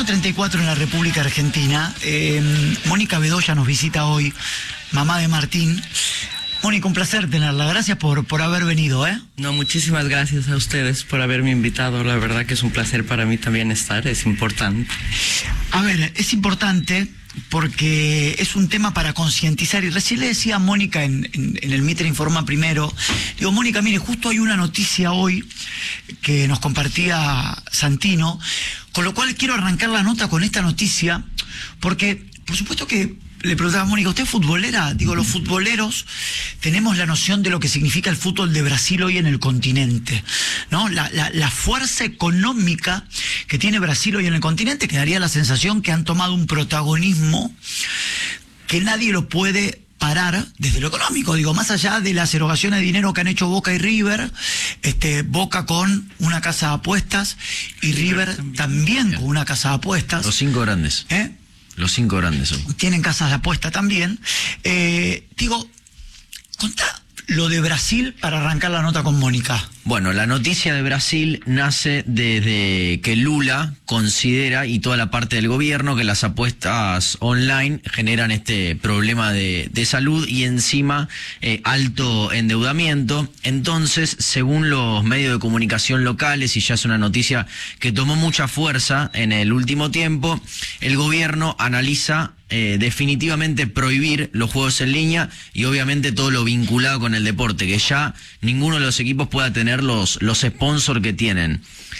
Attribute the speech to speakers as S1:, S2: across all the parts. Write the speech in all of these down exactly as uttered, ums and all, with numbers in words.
S1: veintiuno treinta y cuatro en la República Argentina. Eh, Mónica Bedoya nos visita hoy, mamá de Martín. Mónica, un placer tenerla. Gracias por, por haber venido, ¿eh?
S2: No, muchísimas gracias a ustedes por haberme invitado. La verdad que es un placer para mí también estar, es importante.
S1: A ver, es importante porque es un tema para concientizar. Y recién le decía a Mónica en, en, en el Mitre Informa Primero, digo, Mónica, mire, justo hay una noticia hoy que nos compartía Santino, con lo cual quiero arrancar la nota con esta noticia, porque por supuesto que le preguntaba a Mónica, ¿usted es futbolera? Digo, los futboleros tenemos la noción de lo que significa el fútbol de Brasil hoy en el continente, ¿no? La, la, la fuerza económica que tiene Brasil hoy en el continente, que daría la sensación que han tomado un protagonismo que nadie lo puede parar desde lo económico. Digo, más allá de las erogaciones de dinero que han hecho Boca y River, este, Boca con una casa de apuestas y River también con una casa de apuestas.
S3: Los cinco grandes.
S1: ¿Eh?
S3: Los cinco grandes son.
S1: Tienen casas de apuesta también. Eh, digo, contá lo de Brasil para arrancar la nota con Mónica.
S3: Bueno, la noticia de Brasil nace desde que Lula considera, y toda la parte del gobierno, que las apuestas online generan este problema de, de salud y encima eh, alto endeudamiento. Entonces, según los medios de comunicación locales, y ya es una noticia que tomó mucha fuerza en el último tiempo, el gobierno analiza eh, definitivamente prohibir los juegos en línea y obviamente todo lo vinculado con el deporte, que ya ninguno de los equipos pueda tener los, los sponsors que tienen.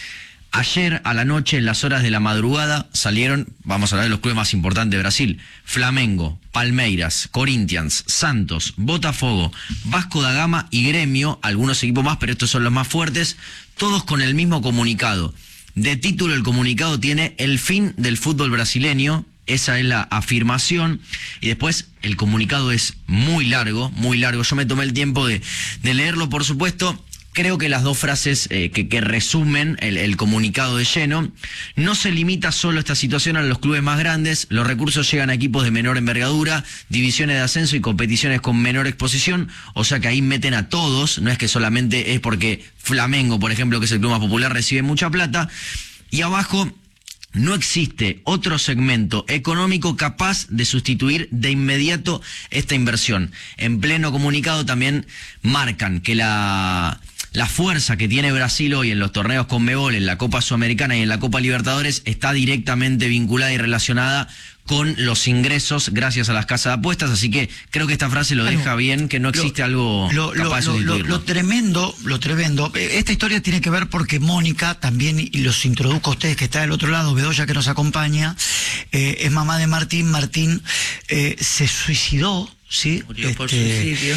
S3: Ayer a la noche, en las horas de la madrugada, salieron, vamos a hablar de los clubes más importantes de Brasil: Flamengo, Palmeiras, Corinthians, Santos, Botafogo, Vasco da Gama y Gremio, algunos equipos más, pero estos son los más fuertes, todos con el mismo comunicado. De título, el comunicado tiene el fin del fútbol brasileño. Esa es la afirmación, y después el comunicado es muy largo, muy largo. Yo me tomé el tiempo de, de leerlo, por supuesto. Creo que las dos frases eh, que, que resumen el, el comunicado de lleno: no se limita solo esta situación a los clubes más grandes, los recursos llegan a equipos de menor envergadura, divisiones de ascenso y competiciones con menor exposición, o sea que ahí meten a todos, no es que solamente es porque Flamengo, por ejemplo, que es el club más popular, recibe mucha plata. Y abajo: no existe otro segmento económico capaz de sustituir de inmediato esta inversión. En pleno comunicado también marcan que la, la fuerza que tiene Brasil hoy en los torneos Conmebol, en la Copa Sudamericana y en la Copa Libertadores, está directamente vinculada y relacionada con los ingresos gracias a las casas de apuestas, así que creo que esta frase lo deja bien, que no existe
S1: lo,
S3: algo
S1: lo,
S3: capaz de
S1: lo,
S3: sustituirlo.
S1: Lo, lo tremendo, lo tremendo, esta historia tiene que ver porque Mónica también, y los introduzco a ustedes que está del otro lado, Bedoya, que nos acompaña, eh, es mamá de Martín. Martín eh, se suicidó, ¿sí?
S2: Murió
S1: este,
S2: por suicidio.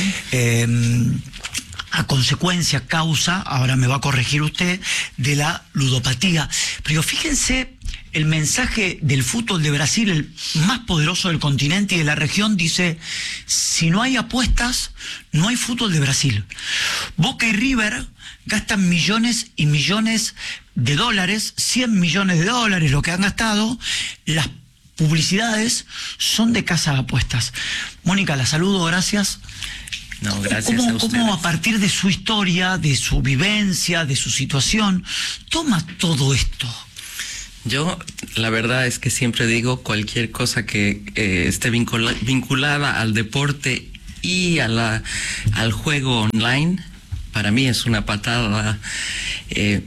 S1: Eh, a consecuencia, causa, ahora me va a corregir usted, de la ludopatía. Pero fíjense, el mensaje del fútbol de Brasil, el más poderoso del continente y de la región, dice: si no hay apuestas, no hay fútbol de Brasil. Boca y River gastan millones y millones de dólares, cien millones de dólares lo que han gastado. Las publicidades son de casa de apuestas. Mónica, la saludo, gracias.
S2: No, gracias
S1: ¿Cómo,
S2: a ustedes.
S1: ¿Cómo a partir de su historia, de su vivencia, de su situación, toma todo esto?
S2: Yo, la verdad es que siempre digo, cualquier cosa que eh, esté vincula, vinculada al deporte y a la, al juego online, para mí es una patada eh,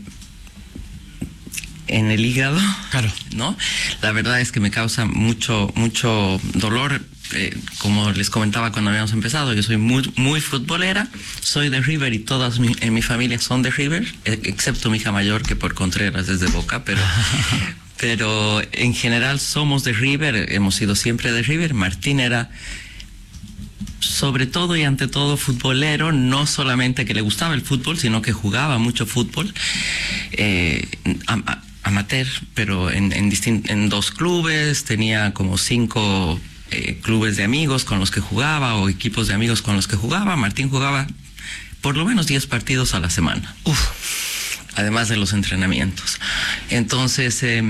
S2: en el hígado.
S1: Claro.
S2: ¿No? La verdad es que me causa mucho, mucho dolor. Eh, como les comentaba cuando habíamos empezado, yo soy muy, muy futbolera, soy de River y todas mi, en mi familia son de River, eh, excepto mi hija mayor, que por Contreras es de Boca, pero, pero en general somos de River, hemos sido siempre de River. Martín era sobre todo y ante todo futbolero, no solamente que le gustaba el fútbol, sino que jugaba mucho fútbol, eh, a, a, amateur, pero en, en, distin- en dos clubes, tenía como cinco Eh, clubes de amigos con los que jugaba o equipos de amigos con los que jugaba. Martín jugaba por lo menos diez partidos a la semana. Uf. Además de los entrenamientos. Entonces, eh,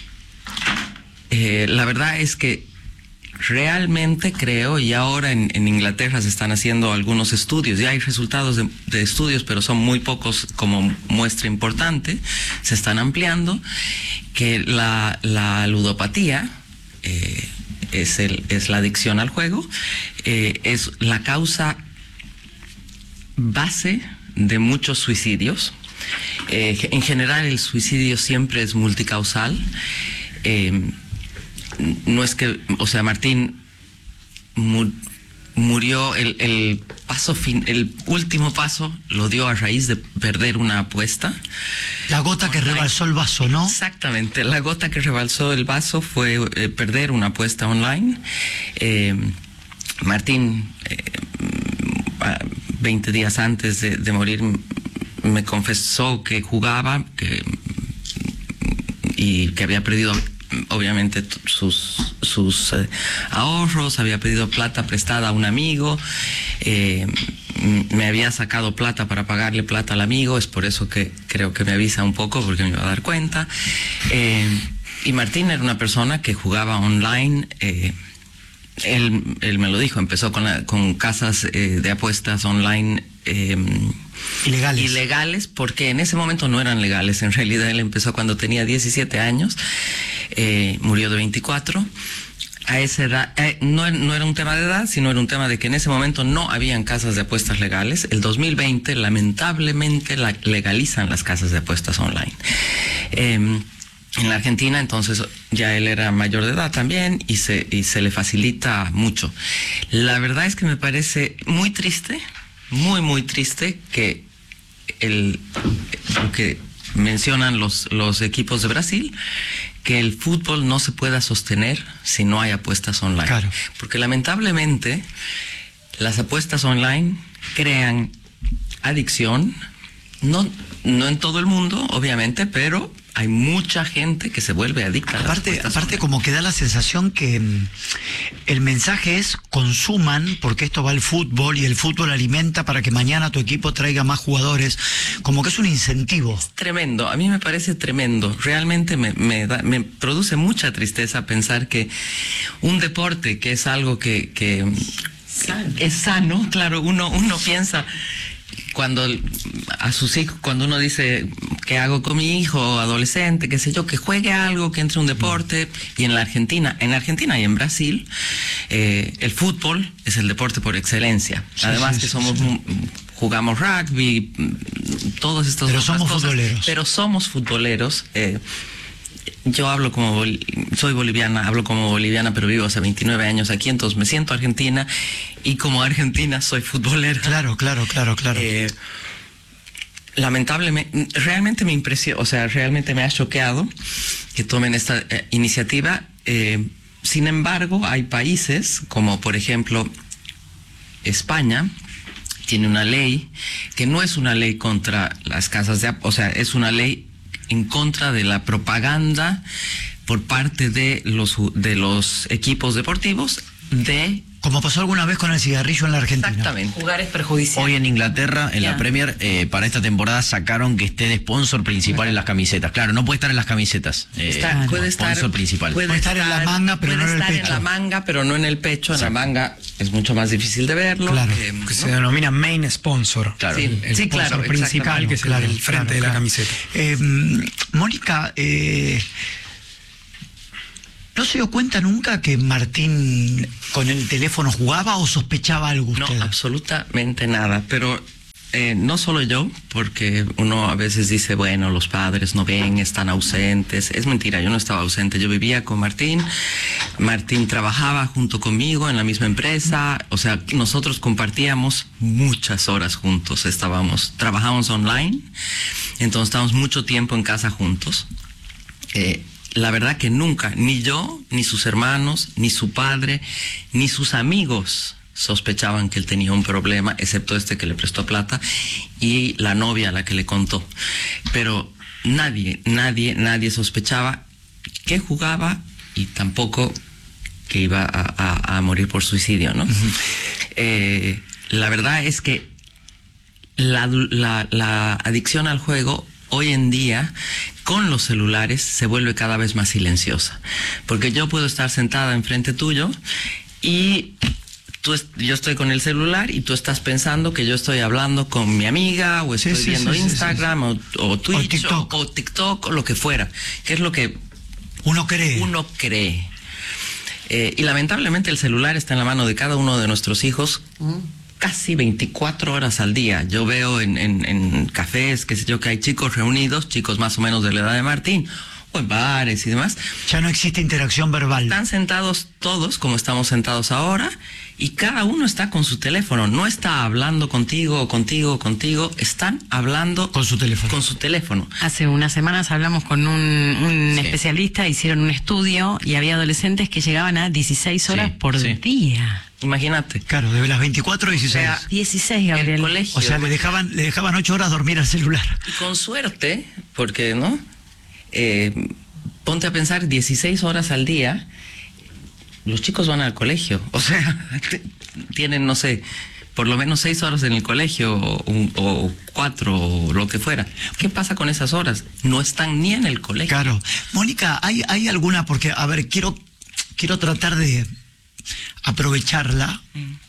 S2: eh, la verdad es que realmente creo, y ahora en, en Inglaterra se están haciendo algunos estudios, ya hay resultados de, de estudios, pero son muy pocos como muestra importante, se están ampliando, que la, la ludopatía eh, es, el, es la adicción al juego, eh, es la causa base de muchos suicidios. Eh, en general el suicidio siempre es multicausal. Eh, no es que, o sea, Martín mu murió, el, el paso fin, el último paso lo dio a raíz de perder una apuesta.
S1: La gota que rebalsó el vaso, ¿no?
S2: Exactamente, la gota que rebalsó el vaso fue eh, perder una apuesta online. Eh, Martín, eh, veinte días antes de, de morir, me confesó que jugaba que, y que había perdido obviamente sus sus eh, ahorros, había pedido plata prestada a un amigo, eh, me había sacado plata para pagarle plata al amigo, es por eso que creo que me avisa un poco porque me iba a dar cuenta. Eh, y Martín era una persona que jugaba online. eh, él, él me lo dijo, empezó con, la, con casas eh, de apuestas online eh,
S1: ilegales.
S2: ilegales, porque en ese momento no eran legales. En realidad él empezó cuando tenía diecisiete años, eh, murió de veinticuatro. A esa edad, eh, no, no era un tema de edad, sino era un tema de que en ese momento no habían casas de apuestas legales. El dos mil veinte, lamentablemente, la, legalizan las casas de apuestas online. Eh, en la Argentina, entonces, ya él era mayor de edad también y se, y se le facilita mucho. La verdad es que me parece muy triste, muy, muy triste que el, lo que mencionan los, los equipos de Brasil, que el fútbol no se pueda sostener si no hay apuestas online.
S1: Claro.
S2: Porque lamentablemente las apuestas online crean adicción, no, no en todo el mundo, obviamente, pero hay mucha gente que se vuelve adicta a las
S1: Aparte,
S2: apuestas
S1: aparte
S2: online.
S1: como que da la sensación que mm, el mensaje es consuman porque esto va al fútbol y el fútbol alimenta para que mañana tu equipo traiga más jugadores, como que es un incentivo.
S2: Tremendo, a mí me parece tremendo. Realmente me, me, da, me produce mucha tristeza pensar que un deporte que es algo que, que
S3: Sano.
S2: es sano, claro, uno, uno piensa cuando a sus hijos, cuando uno dice qué hago con mi hijo adolescente, qué sé yo, que juegue algo, que entre un deporte. Y en la Argentina, en Argentina y en Brasil, eh, el fútbol es el deporte por excelencia.
S1: Sí,
S2: Además
S1: sí,
S2: que
S1: sí,
S2: somos
S1: sí.
S2: jugamos rugby, todos estos
S1: Pero
S2: otras
S1: somos
S2: cosas,
S1: futboleros.
S2: pero somos futboleros. Eh, yo hablo como bol soy boliviana, hablo como boliviana, pero vivo hace veintinueve años aquí, entonces me siento argentina y como argentina soy futbolera.
S1: Claro, claro, claro, claro.
S2: Eh, lamentablemente, realmente me impresionó, o sea, realmente me ha choqueado que tomen esta eh, iniciativa. Eh, sin embargo, hay países como, por ejemplo, España, tiene una ley que no es una ley contra las casas de, o sea, es una ley en contra de la propaganda por parte de los de los equipos deportivos de
S1: Como pasó alguna vez con el cigarrillo en la Argentina.
S2: exactamente.
S4: Jugar es perjudicial.
S3: Hoy en Inglaterra, en
S2: Ya.
S3: la Premier, eh, para esta temporada sacaron que esté de sponsor principal en las camisetas. Claro, no puede estar en las camisetas. eh,
S2: Está-
S3: como
S2: puede estar
S3: sponsor principal.
S2: puede
S1: Puede estar en la manga, pero
S2: puede
S1: no en el
S2: estar
S1: pecho.
S2: en la manga, pero no en el pecho. En la manga es mucho más difícil de verlo.
S1: Claro.
S2: eh,
S5: Que
S2: ¿no?
S5: se denomina main sponsor.
S3: Claro.
S2: Sí,
S5: El
S2: sí,
S5: sponsor
S2: claro,
S5: principal,
S2: exactamente.
S5: que es el
S1: Claro,
S5: del frente
S1: claro,
S5: de la
S1: claro.
S5: camiseta.
S1: Eh, Mónica, eh, ¿no se dio cuenta nunca que Martín con el teléfono jugaba o sospechaba algo
S2: No,
S1: usted?
S2: absolutamente nada, pero eh, no solo yo, porque uno a veces dice, bueno, los padres no ven, están ausentes. Es mentira, yo no estaba ausente, yo vivía con Martín, Martín trabajaba junto conmigo en la misma empresa, o sea, nosotros compartíamos muchas horas juntos, estábamos, trabajamos online, entonces estábamos mucho tiempo en casa juntos. Eh, La verdad que nunca, ni yo, ni sus hermanos, ni su padre, ni sus amigos sospechaban que él tenía un problema, excepto este que le prestó plata y la novia a la que le contó. Pero nadie, nadie, nadie sospechaba que jugaba y tampoco que iba a, a, a morir por suicidio, ¿no? Uh-huh. eh, la verdad es que la, la, la adicción al juego hoy en día con los celulares se vuelve cada vez más silenciosa, porque yo puedo estar sentada enfrente tuyo y tú yo estoy con el celular y tú estás pensando que yo estoy hablando con mi amiga o estoy
S1: sí, sí,
S2: viendo
S1: sí,
S2: Instagram
S1: sí, sí.
S2: O, o Twitch
S1: o TikTok.
S2: O, o TikTok o lo que fuera, que es lo que
S1: Uno cree.
S2: Uno cree. Eh, y lamentablemente el celular está en la mano de cada uno de nuestros hijos casi veinticuatro horas al día. Yo veo en, en, en cafés, qué sé yo, que hay chicos reunidos, chicos más o menos de la edad de Martín, o en bares y demás.
S1: Ya no existe interacción verbal.
S2: Están sentados todos como estamos sentados ahora y cada uno está con su teléfono. No está hablando contigo, contigo, contigo. Están hablando
S1: con su teléfono.
S2: Con su teléfono.
S4: Hace unas semanas hablamos con un, un
S2: Sí.
S4: especialista, hicieron un estudio y había adolescentes que llegaban a dieciséis horas
S2: Sí,
S4: por
S2: sí.
S4: día.
S2: Imagínate.
S1: Claro, de las veinticuatro a dieciséis.
S2: O sea,
S4: dieciséis, Gabriel.
S2: El colegio.
S1: O sea, le dejaban, le dejaban ocho horas dormir al celular.
S2: Y con suerte, porque, ¿no? Eh, ponte a pensar, dieciséis horas al día, los chicos van al colegio. O sea, t- tienen, no sé, por lo menos seis horas en el colegio, o, o cuatro, o lo que fuera. ¿Qué pasa con esas horas? No están ni en el colegio.
S1: Claro. Mónica, ¿hay, hay alguna? Porque, a ver, quiero, quiero tratar de aprovecharla.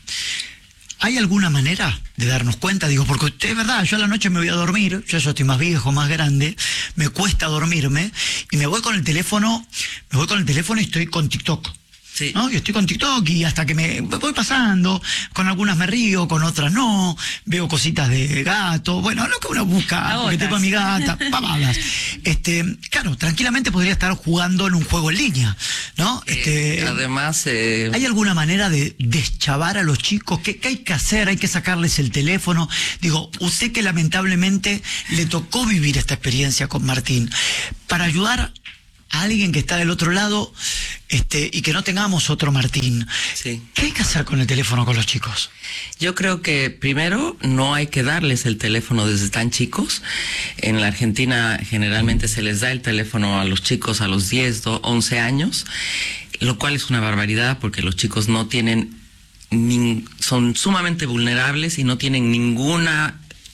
S1: ¿Hay alguna manera de darnos cuenta? Digo, porque es verdad, yo a la noche me voy a dormir, yo ya estoy más viejo, más grande, me cuesta dormirme, y me voy con el teléfono, me voy con el teléfono y estoy con TikTok.
S2: Sí.
S1: ¿No? Y estoy con TikTok y hasta que me voy pasando, con algunas me río, con otras no, veo cositas de gato, bueno, lo que uno busca,
S4: Pavotas.
S1: porque tengo a mi gata, pavadas. Este, claro, tranquilamente podría estar jugando en un juego en línea, ¿no?
S2: Eh,
S1: Este,
S2: además, eh,
S1: ¿hay alguna manera de deschavar a los chicos? ¿Qué, ¿Qué hay que hacer? ¿Hay que sacarles el teléfono? Digo, usted que lamentablemente le tocó vivir esta experiencia con Martín, para ayudar a alguien que está del otro lado, este, y que no tengamos otro Martín.
S2: Sí.
S1: ¿Qué hay que hacer con el teléfono con los chicos?
S2: Yo creo que primero no hay que darles el teléfono desde tan chicos. En la Argentina generalmente se les da el teléfono a los chicos a los diez, once años, lo cual es una barbaridad porque los chicos no tienen, nin- son sumamente vulnerables y no tienen ninguna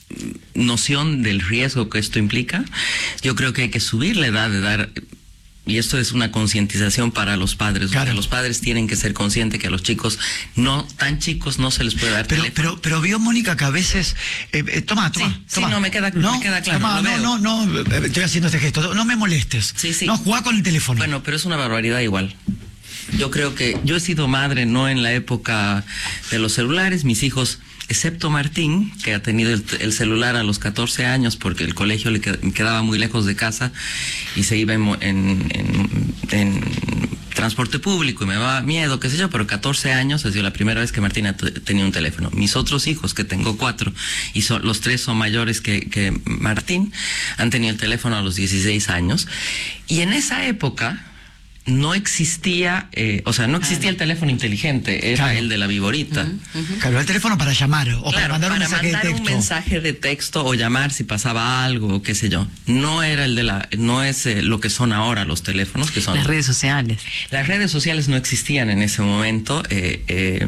S2: noción del riesgo que esto implica. Yo creo que hay que subir la edad de dar. Y esto es una concientización para los padres.
S1: Claro.
S2: O sea, los padres tienen que ser conscientes que a los chicos no tan chicos no se les puede dar
S1: Pero,
S2: teléfono.
S1: pero, pero vio, Mónica, que a veces... Eh, eh, toma, toma,
S2: Sí, sí,
S1: toma.
S2: no, me queda- me queda claro,
S1: toma,
S2: lo
S1: no,
S2: veo.
S1: no, no, eh, estoy haciendo este gesto. No me molestes.
S2: Sí, sí.
S1: No, jugá con el teléfono.
S2: Bueno, pero es una barbaridad igual. Yo creo que yo he sido madre no en la época de los celulares. Mis hijos, excepto Martín, que ha tenido el, el celular a los catorce años porque el colegio le qued- quedaba muy lejos de casa y se iba en, mo- en, en- en transporte público y me daba miedo, qué sé yo, pero catorce años ha sido la primera vez que Martín ha t- tenido un teléfono. Mis otros hijos, que tengo cuatro, y son, los tres son mayores que, que Martín, han tenido el teléfono a los dieciséis años. Y en esa época no existía, eh, o sea, no existía el teléfono inteligente, era
S1: Claro.
S2: el de la viborita.
S1: Claro, el teléfono para llamar o para
S2: Claro,
S1: mandar un
S2: para
S1: mensaje
S2: mandar
S1: de
S2: un
S1: texto.
S2: mensaje de texto o llamar si pasaba algo o qué sé yo. No era el de la, no es eh, lo que son ahora los teléfonos, que son
S4: Las redes sociales.
S2: las redes sociales no existían en ese momento. Eh, eh,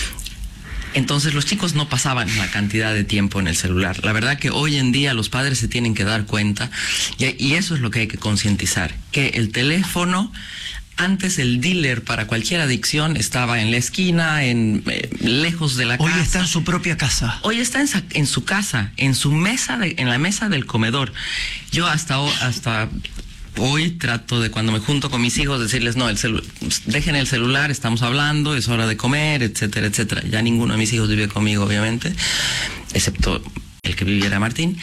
S2: entonces los chicos no pasaban la cantidad de tiempo en el celular. La verdad que hoy en día los padres se tienen que dar cuenta y, y eso es lo que hay que concientizar, que el teléfono, antes el dealer para cualquier adicción estaba en la esquina, en eh, lejos de la
S1: Hoy
S2: casa.
S1: está en su propia casa.
S2: Hoy está en, sa- en su casa, en su mesa, de, en la mesa del comedor. Yo hasta, ho- hasta hoy trato de, cuando me junto con mis hijos, decirles, no, el celu dejen el celular, estamos hablando, es hora de comer, etcétera, etcétera. Ya ninguno de mis hijos vive conmigo, obviamente, excepto el que viviera Martín,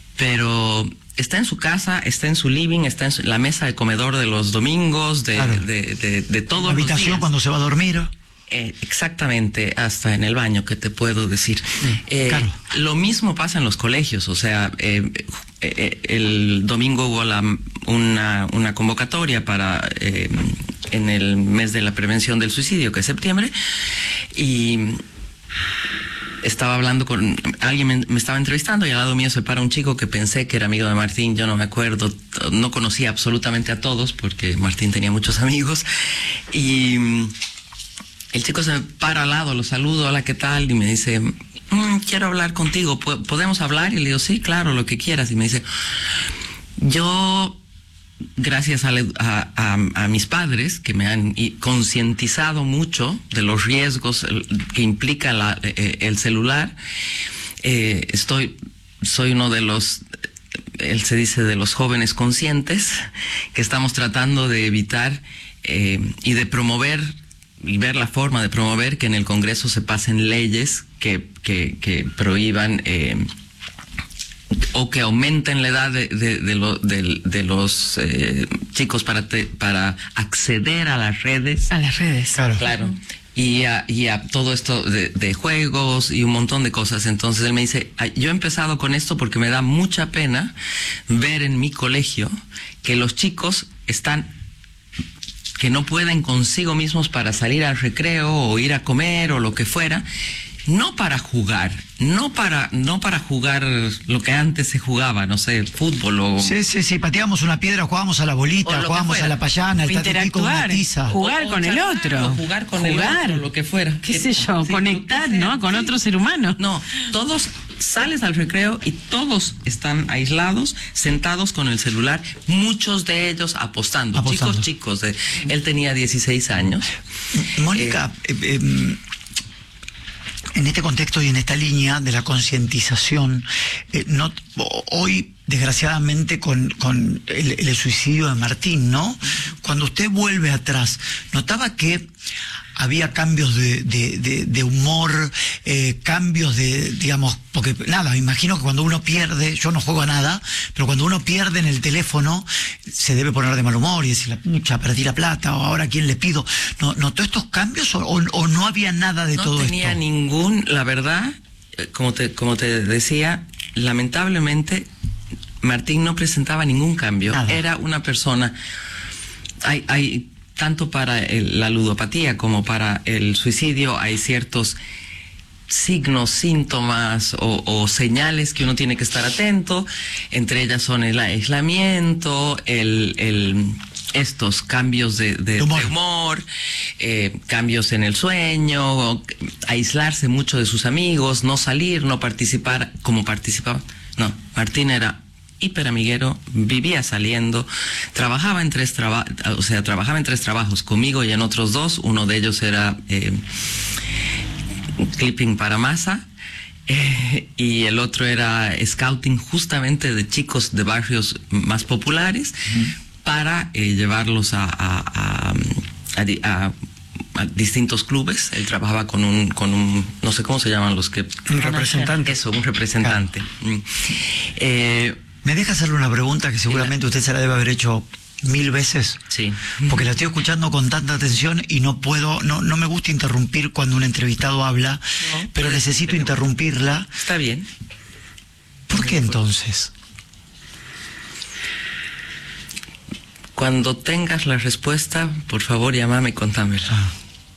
S2: pero está en su casa, está en su living, está en su- la mesa de comedor de los domingos, de,
S1: Claro.
S2: de, de, de todos
S1: La
S2: los
S1: habitación
S2: días.
S1: cuando se va a dormir.
S2: Eh, exactamente, hasta en el baño, que te puedo decir. Eh,
S1: claro.
S2: Lo mismo pasa en los colegios, o sea, eh, eh, el domingo hubo la, una, una convocatoria para eh, en el mes de la prevención del suicidio, que es septiembre, y estaba hablando con alguien, me, me estaba entrevistando y al lado mío se para un chico que pensé que era amigo de Martín. Yo no me acuerdo, no conocía absolutamente a todos porque Martín tenía muchos amigos, y el chico se me para al lado, lo saludo, hola, ¿qué tal? Y me dice, mm, quiero hablar contigo, ¿Po- ¿podemos hablar? Y le digo, sí, claro, lo que quieras. Y me dice, yo, gracias a, la- a, a- a mis padres, que me han i- concientizado mucho de los riesgos el- que implica la- eh, el celular, eh, estoy, soy uno de los él se dice de los jóvenes conscientes, que estamos tratando de evitar eh, y de promover y ver la forma de promover que en el Congreso se pasen leyes que, que, que prohíban eh, o que aumenten la edad de, de, de, lo, de, de los eh, chicos para, te, para acceder a las redes.
S4: A las redes.
S1: Claro.
S2: Claro. Y a, y a todo esto de, de juegos y un montón de cosas. Entonces él me dice, yo he empezado con esto porque me da mucha pena ver en mi colegio que los chicos están, que no pueden consigo mismos para salir al recreo o ir a comer o lo que fuera, no para jugar, no para no para jugar lo que antes se jugaba, no sé, fútbol o...
S1: Sí, sí, sí, pateábamos una piedra, jugábamos a la bolita, jugábamos a la payana, al tatitico, una tiza.
S4: Jugar
S2: O- o
S4: con el
S2: charlar,
S4: otro.
S2: o jugar con el
S4: Jugar.
S2: otro, lo que fuera.
S4: ¿Qué sé yo?
S2: Sí,
S4: Conectar,
S2: lo que sea,
S4: ¿no? Con
S2: sí.
S4: otro ser humano.
S2: No, todos sales al recreo y todos están aislados, sentados con el celular, muchos de ellos apostando,
S1: Apostando.
S2: chicos chicos. De, él tenía dieciséis años.
S1: Mónica, eh, eh, en este contexto y en esta línea de la concientización, eh, no, hoy, desgraciadamente, con, con el, el suicidio de Martín, ¿no? Cuando usted vuelve atrás, ¿notaba que había cambios de, de, de, de humor, eh, cambios de, digamos, porque nada, me imagino que cuando uno pierde, yo no juego a nada, pero cuando uno pierde en el teléfono, se debe poner de mal humor y decir, la pucha, perdí la plata, o ahora a quién le pido. ¿No, ¿Notó estos cambios o, o, o no había nada de
S2: no
S1: todo
S2: tenía
S1: esto?
S2: ningún, la verdad, eh, como te, como te decía, lamentablemente Martín no presentaba ningún cambio.
S1: Nada.
S2: Era una persona, hay, hay tanto para el- la ludopatía como para el suicidio, hay ciertos signos, síntomas o, o señales que uno tiene que estar atento. Entre ellas son el aislamiento, el, el estos cambios de, de
S1: Humor.
S2: de humor, eh, cambios en el sueño, aislarse mucho de sus amigos, no salir, no participar como participaba. No, Martín era hiperamiguero, vivía saliendo, trabajaba en tres traba o sea, trabajaba en tres trabajos, conmigo y en otros dos. Uno de ellos era eh, clipping para masa, eh, y el otro era scouting justamente de chicos de barrios más populares, uh-huh, para eh, llevarlos a, a, a, a, di- a a distintos clubes. Él trabajaba con un, con un, no sé cómo se llaman los que...
S5: Un representante.
S2: Eso, un representante. Mm. Eh,
S1: ¿Me deja hacerle una pregunta que seguramente usted se la debe haber hecho mil veces?
S2: sí.
S1: Porque la estoy escuchando con tanta atención y no puedo, no, no me gusta interrumpir cuando un entrevistado habla,
S2: No,
S1: pero
S2: puede-
S1: necesito
S2: pero-
S1: interrumpirla.
S2: Está bien.
S1: ¿Por qué entonces?
S2: Cuando tengas la respuesta, por favor, llámame y contámela.
S1: Ah.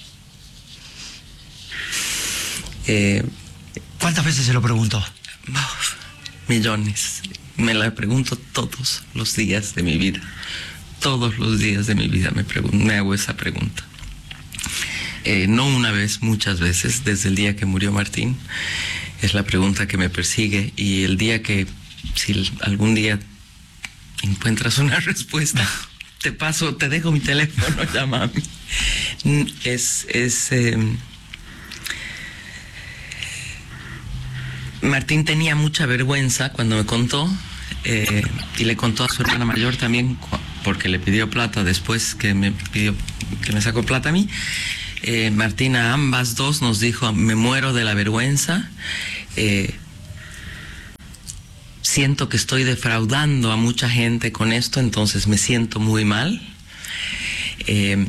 S2: Eh,
S1: ¿Cuántas veces se lo preguntó?
S2: uf, millones. Me la pregunto todos los días de mi vida. Todos los días de mi vida me, pregun- me hago esa pregunta. Eh, no una vez, muchas veces, desde el día que murió Martín. Es la pregunta que me persigue, y el día que, si algún día encuentras una respuesta, te paso, te dejo mi teléfono, llámame. Mm, Es, es, eh, Martín tenía mucha vergüenza cuando me contó, eh, y le contó a su hermana mayor también, cu- porque le pidió plata después que me pidió, que me sacó plata a mí. Eh, Martín a ambas dos nos dijo, me muero de la vergüenza, eh, siento que estoy defraudando a mucha gente con esto, entonces me siento muy mal. Eh,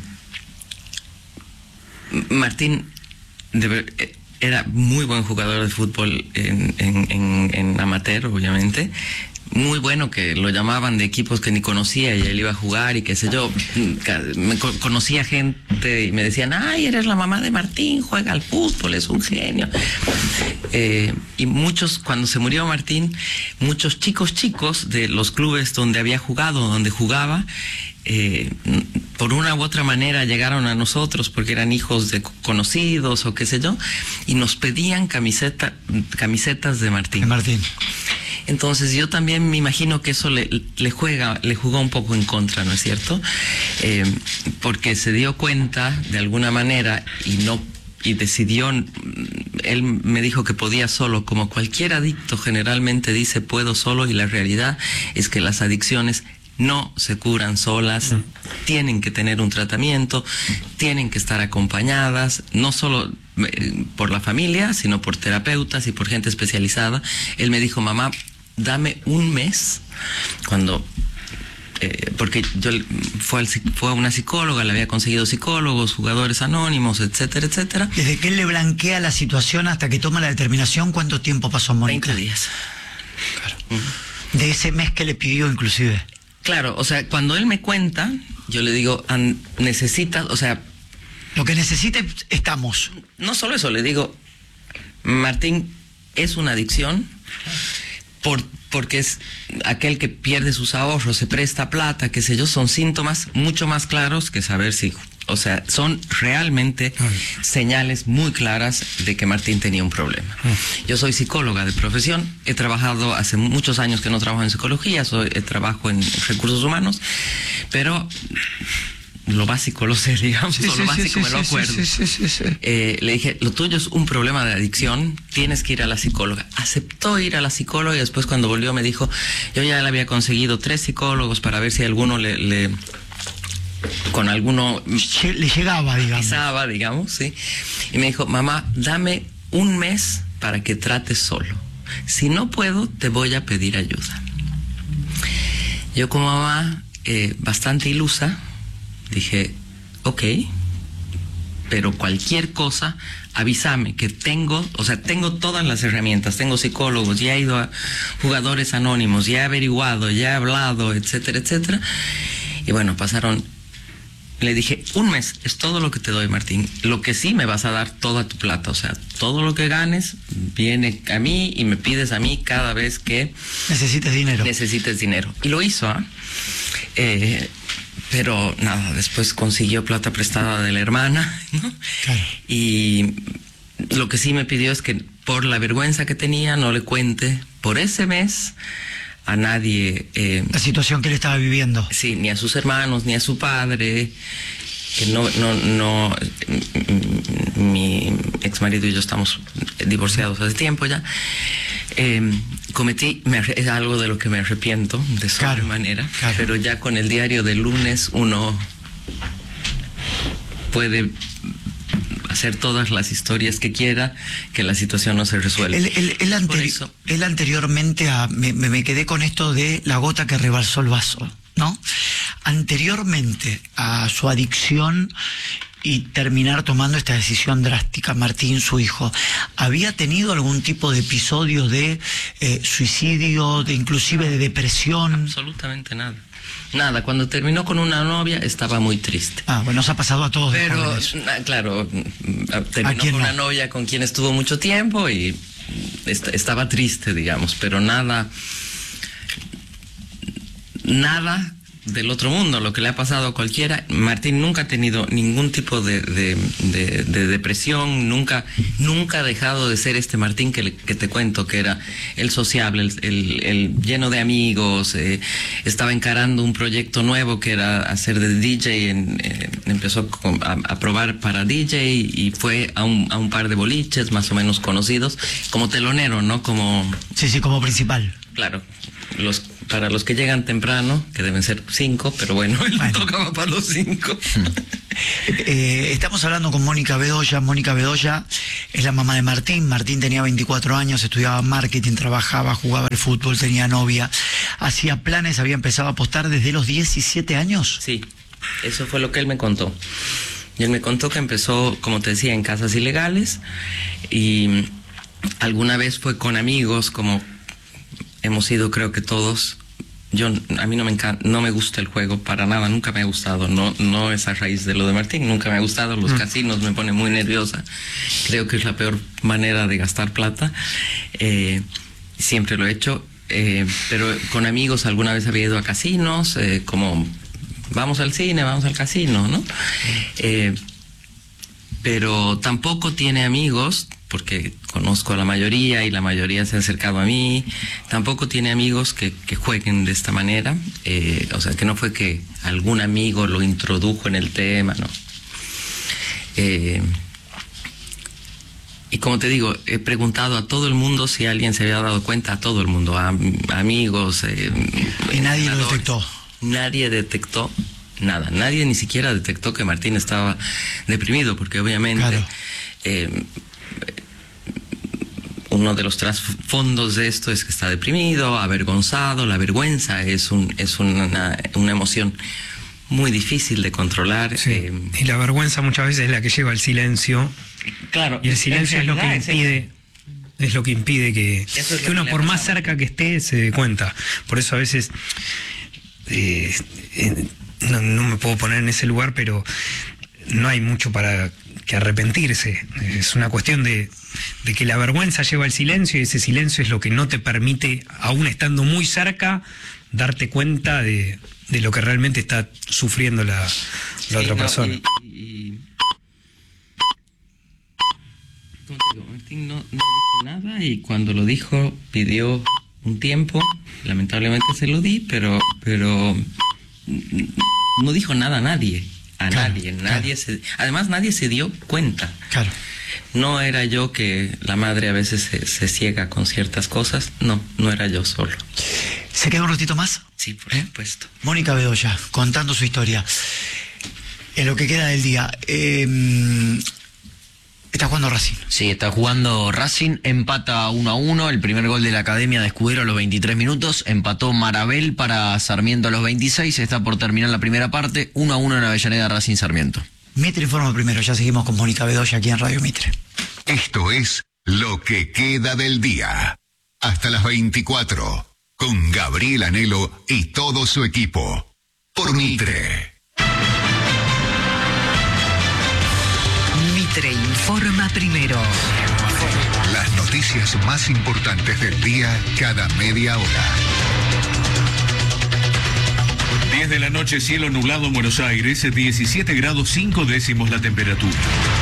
S2: Martín de ver- eh, era muy buen jugador de fútbol en, en, en, en amateur, obviamente. Muy bueno, que lo llamaban de equipos que ni conocía y él iba a jugar y qué sé yo. Me co- conocía gente y me decían, ay, eres la mamá de Martín, juega al fútbol, es un genio. Eh, y muchos, cuando se murió Martín, muchos chicos chicos de los clubes donde había jugado, donde jugaba, eh, por una u otra manera llegaron a nosotros porque eran hijos de conocidos o qué sé yo, y nos pedían camiseta, camisetas de Martín.
S1: De Martín.
S2: Entonces yo también me imagino que eso le, le juega, le jugó un poco en contra, ¿no es cierto? Eh, porque se dio cuenta de alguna manera y no y decidió, él me dijo que podía solo, como cualquier adicto generalmente dice puedo solo, y la realidad es que las adicciones no se curan solas, mm. tienen que tener un tratamiento, tienen que estar acompañadas, no solo eh, por la familia, sino por terapeutas y por gente especializada. Él me dijo, mamá, dame un mes, cuando... Eh, porque yo fue, al, fue a una psicóloga, le había conseguido psicólogos, jugadores anónimos, etcétera, etcétera.
S1: Desde que él le blanquea la situación hasta que toma la determinación, ¿cuánto tiempo pasó, Mónica?
S2: veinte días.
S1: Claro. Mm. De ese mes que le pidió, inclusive.
S2: Claro, o sea, cuando él me cuenta, yo le digo, necesitas, o sea...
S1: Lo que necesite, estamos.
S2: No solo eso, le digo, Martín, es una adicción, por, porque es aquel que pierde sus ahorros, se presta plata, qué sé yo, son síntomas mucho más claros que saber si... O sea, son realmente Ay. señales muy claras de que Martín tenía un problema. Ay. Yo soy psicóloga de profesión, he trabajado hace muchos años que no trabajo en psicología, soy, trabajo en recursos humanos, pero lo básico lo sé, digamos, sí, sí, lo básico sí, me sí, lo acuerdo. Sí, sí, sí, sí. Eh, le dije, lo tuyo es un problema de adicción, tienes que ir a la psicóloga. Aceptó ir a la psicóloga y después cuando volvió me dijo, yo ya le había conseguido tres psicólogos para ver si alguno le... le con alguno
S1: le llegaba, digamos.
S2: Pisaba, digamos, sí. Y me dijo, mamá, dame un mes para que trates solo. Si no puedo, te voy a pedir ayuda. Yo como mamá, eh, bastante ilusa, dije, ok, pero cualquier cosa, avísame que tengo, o sea, tengo todas las herramientas, tengo psicólogos, ya he ido a jugadores anónimos, ya he averiguado, ya he hablado, etcétera, etcétera. Y bueno, pasaron... Le dije, un mes es todo lo que te doy, Martín. Lo que sí me vas a dar toda tu plata. O sea, todo lo que ganes viene a mí y me pides a mí cada vez que...
S1: Necesites dinero.
S2: Necesites dinero. Y lo hizo, ¿eh? Eh, pero nada, después consiguió plata prestada de la hermana, ¿no? Claro. Y lo que sí me pidió es que por la vergüenza que tenía no le cuente por ese mes a nadie eh,
S1: la situación que él estaba viviendo.
S2: Sí, ni a sus hermanos, ni a su padre, que no, no, no, mi ex marido y yo estamos divorciados hace tiempo ya. Eh, cometí, me, es algo de lo que me arrepiento de sobremanera, claro, claro. Pero ya con el diario del lunes uno puede hacer todas las historias que quiera, que la situación no se resuelve.
S1: Él, él, él, anteri él anteriormente, a, me, me quedé con esto de la gota que rebalsó el vaso, ¿no? Anteriormente a su adicción y terminar tomando esta decisión drástica, Martín, su hijo, ¿había tenido algún tipo de episodio de eh, suicidio, de inclusive de depresión?
S2: Absolutamente nada. Nada, cuando terminó con una novia estaba muy triste.
S1: Ah, bueno, nos ha pasado a todos.
S2: Pero, claro, terminó con no? una novia con quien estuvo mucho tiempo y est estaba triste, digamos, pero nada, nada del otro mundo, lo que le ha pasado a cualquiera. Martín nunca ha tenido ningún tipo de, de, de, de depresión, nunca, nunca ha dejado de ser este Martín que, le, que te cuento, que era el sociable, el, el, el lleno de amigos, eh, estaba encarando un proyecto nuevo que era hacer de D J, en, eh, empezó a, a probar para D J y fue a un, a un par de boliches más o menos conocidos, como telonero, ¿no? Como...
S1: Sí, sí, como principal.
S2: Claro, los... para los que llegan temprano, que deben ser cinco, pero bueno, él bueno. tocaba para los cinco.
S1: eh, estamos hablando con Mónica Bedoya. Mónica Bedoya es la mamá de Martín. Martín tenía veinticuatro años, estudiaba marketing, trabajaba, jugaba al fútbol, tenía novia, hacía planes, había empezado a apostar desde los diecisiete años.
S2: Sí, eso fue lo que él me contó. Y él me contó que empezó, como te decía, en casas ilegales y alguna vez fue con amigos, como hemos ido, creo que todos. Yo, a mí no me encanta, no me gusta el juego para nada, nunca me ha gustado, no, no es a raíz de lo de Martín, nunca me ha gustado, los mm. casinos me ponen muy nerviosa, creo que es la peor manera de gastar plata, eh, siempre lo he hecho, eh, pero con amigos alguna vez había ido a casinos, eh, como vamos al cine, vamos al casino, ¿no? Eh, pero tampoco tiene amigos, porque conozco a la mayoría y la mayoría se ha acercado a mí, tampoco tiene amigos que, que jueguen de esta manera, eh, o sea, que no fue que algún amigo lo introdujo en el tema, ¿no? Eh, y como te digo, he preguntado a todo el mundo si alguien se había dado cuenta, a todo el mundo, a, a amigos. Eh,
S1: y nadie lo detectó.
S2: Nadie detectó nada. Nadie ni siquiera detectó que Martín estaba deprimido, porque obviamente
S1: claro.
S2: eh, uno de los trasfondos de esto es que está deprimido, avergonzado. La vergüenza es, un, es una, una emoción muy difícil de controlar.
S5: Sí.
S2: Eh,
S5: y la vergüenza muchas veces es la que lleva al silencio.
S2: Claro.
S5: Y el silencio es lo que
S2: es
S5: impide, es lo que impide que,
S2: es lo
S5: que uno
S2: que
S5: por más
S2: pasado.
S5: cerca que esté se dé cuenta. Por eso a veces eh, eh, no, no me puedo poner en ese lugar, pero no hay mucho para que arrepentirse. Es una cuestión de, de que la vergüenza lleva al silencio, y ese silencio es lo que no te permite, aún estando muy cerca, darte cuenta de, de lo que realmente está sufriendo la, la
S2: Sí,
S5: otra
S2: no,
S5: persona.
S2: Y, y, ¿cómo te digo? Martín no, no dijo nada, y cuando lo dijo pidió un tiempo. Lamentablemente se lo di, pero pero no dijo nada a nadie. A
S1: Claro,
S2: nadie,
S1: claro.
S2: nadie se, además nadie se dio cuenta.
S1: Claro.
S2: No era yo, que la madre a veces se, se ciega con ciertas cosas. No, no era yo solo.
S1: ¿Se queda un ratito más?
S2: Sí, por
S1: ¿Eh?
S2: supuesto.
S1: Mónica Bedoya, contando su historia. En lo que queda del día, eh, está jugando Racing.
S3: Sí, está jugando Racing, empata uno a uno, el primer gol de la Academia de Escudero a los veintitrés minutos, empató Marabel para Sarmiento a los veintiséis, está por terminar la primera parte, uno a uno en Avellaneda, Racing Sarmiento.
S1: Mitre informa primero, ya seguimos con Mónica Bedoya aquí en Radio Mitre.
S6: Esto es Lo que queda del día. Hasta las veinticuatro, con Gabriel Anhelo y todo su equipo. Por Mitre.
S7: Mitre informa primero.
S6: Las noticias más importantes del día cada media hora.
S8: diez de la noche, cielo nublado en Buenos Aires, diecisiete grados cinco décimos la temperatura.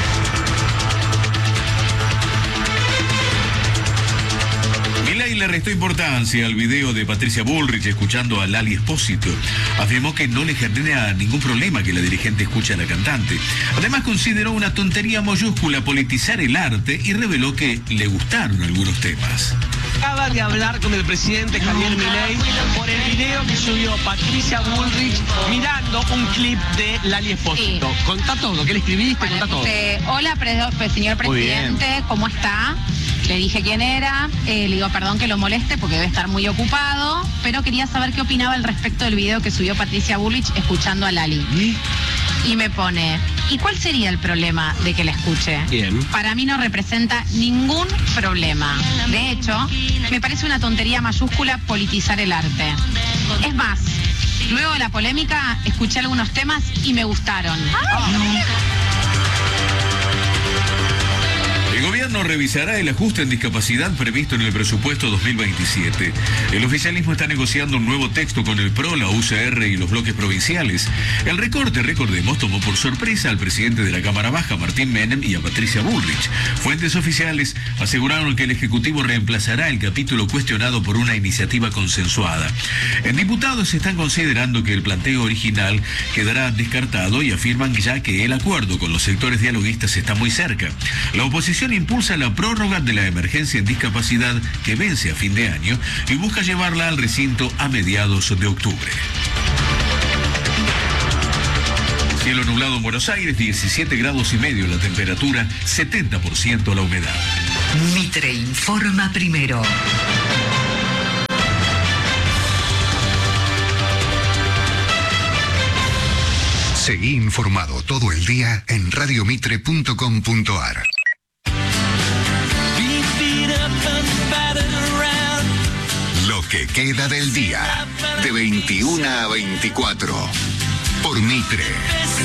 S8: Milei le restó importancia al video de Patricia Bullrich escuchando a Lali Espósito. Afirmó que no le genera ningún problema que la dirigente escuche a la cantante. Además, consideró una tontería mayúscula politizar el arte y reveló que le gustaron algunos temas.
S9: Acaba de hablar con el presidente Javier Milei por el video que subió Patricia Bullrich mirando un clip de Lali Espósito.
S10: Sí.
S9: Contá todo, ¿qué le escribiste?
S10: Bueno,
S9: Contá todo.
S10: puse, hola, pre- pre- señor
S9: Muy bien.
S10: presidente, ¿cómo está? Le dije quién era, eh, le digo perdón que lo moleste porque debe estar muy ocupado, pero quería saber qué opinaba al respecto del video que subió Patricia Bullrich escuchando a Lali.
S9: ¿Y?
S10: Y me pone, ¿y cuál sería el problema de que la escuche?
S9: Bien.
S10: Para mí no representa ningún problema. De hecho, me parece una tontería mayúscula politizar el arte. Es más, luego de la polémica, escuché algunos temas y me gustaron.
S8: El gobierno revisará el ajuste en discapacidad previsto en el presupuesto dos mil veintisiete. El oficialismo está negociando un nuevo texto con el P R O, la U C R y los bloques provinciales. El recorte, recordemos, tomó por sorpresa al presidente de la Cámara Baja, Martín Menem, y a Patricia Bullrich. Fuentes oficiales aseguraron que el Ejecutivo reemplazará el capítulo cuestionado por una iniciativa consensuada. En diputados están considerando que el planteo original quedará descartado y afirman ya que el acuerdo con los sectores dialoguistas está muy cerca. La oposición impulsa la prórroga de la emergencia en discapacidad que vence a fin de año y busca llevarla al recinto a mediados de octubre. Cielo nublado en Buenos Aires, diecisiete grados y medio la temperatura, setenta por ciento la humedad.
S7: Mitre informa primero.
S6: Seguí informado todo el día en radiomitre punto com punto ar. Lo que queda del día, de veintiuna a veinticuatro, por Mitre.